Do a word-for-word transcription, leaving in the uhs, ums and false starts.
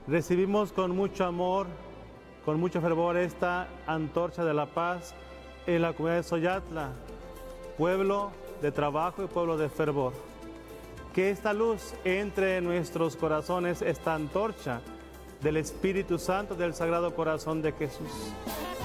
recibimos con mucho amor, con mucho fervor esta antorcha de la paz en la comunidad de Soyatla, pueblo de trabajo y pueblo de fervor. Que esta luz entre en nuestros corazones, esta antorcha del Espíritu Santo del Sagrado Corazón de Jesús.